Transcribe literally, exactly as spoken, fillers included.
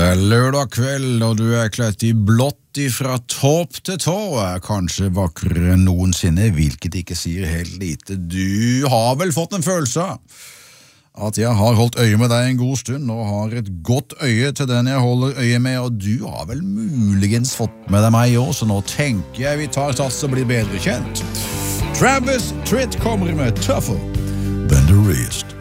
Det er lørdag kveld, og du er kledd i blått ifra topp til tå, er kanskje vakrere enn noensinne, hvilket ikke sier helt lite. Du har vel fått en følelse av at jeg har holdt øye med deg en god stund, og har et godt øye til den jeg holder øye med, og du har vel muligens fått med deg meg også, så nå tenker jeg vi tar sats og blir bedre kjent. Travis Tritt kommer med Tougher Than The Rest.